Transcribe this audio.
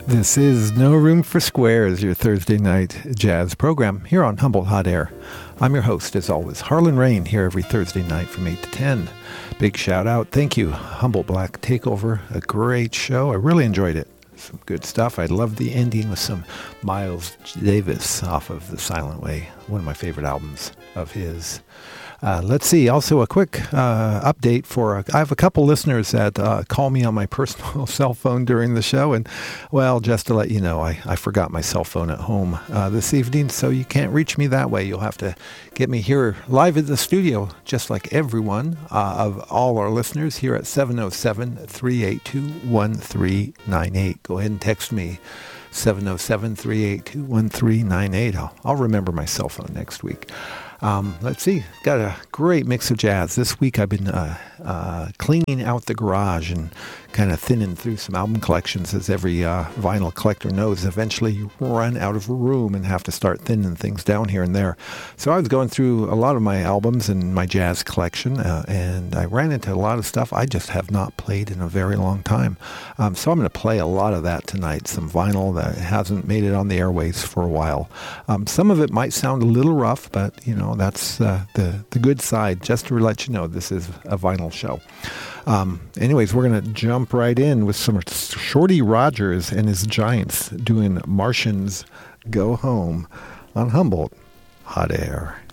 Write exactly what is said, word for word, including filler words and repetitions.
This is No Room for Squares, your Thursday night jazz program here on Humboldt Hot Air. I'm your host, as always, Harlan Rain, here every Thursday night from eight to ten. Big shout out. Thank you, Humboldt Black Takeover. A great show. I really enjoyed it. Some good stuff. I love the ending with some Miles Davis off of The Silent Way, one of my favorite albums of his. Uh, let's see. Also, a quick uh, update for, uh, I have a couple listeners that uh, call me on my personal cell phone during the show. And, well, just to let you know, I, I forgot my cell phone at home uh, this evening, so you can't reach me that way. You'll have to get me here live at the studio, just like everyone uh, of all our listeners here at seven oh seven, three eight two, one three nine eight. Go ahead and text me, seven oh seven, three eight two, one three nine eight. I'll, I'll remember my cell phone next week. Um, let's see, got a great mix of jazz. This week I've been uh, uh, cleaning out the garage and kind of thinning through some album collections. As every uh, vinyl collector knows, eventually you run out of room and have to start thinning things down here and there. So I was going through a lot of my albums and my jazz collection, uh, and I ran into a lot of stuff I just have not played in a very long time. Um, so I'm going to play a lot of that tonight, some vinyl that hasn't made it on the airways for a while. Um, some of it might sound a little rough, but, you know, that's uh, the, the good side, just to let you know this is a vinyl show. Um, anyways, we're going to jump right in with some Shorty Rogers and his Giants doing Martians Go Home on Humboldt Hot Air.